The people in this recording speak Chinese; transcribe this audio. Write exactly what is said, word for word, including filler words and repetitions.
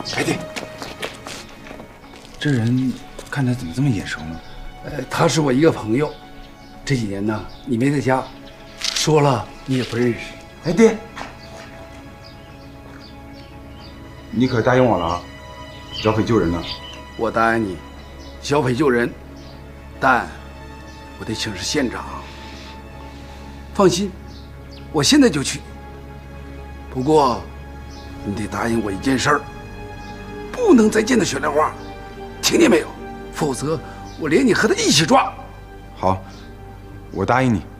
哎，对，这人看他怎么这么眼熟呢？ 呃，他是我一个朋友，这几年呢，你没在家，说了你也不认识。 哎，爹，你可答应我了啊，剿匪救人呢。 我答应你，剿匪救人，但我得请示县长。放心，我现在就去。不过，你得答应我一件事儿，不能再见到雪莲花，听见没有？否则我连你和他一起抓。 好，我答应你。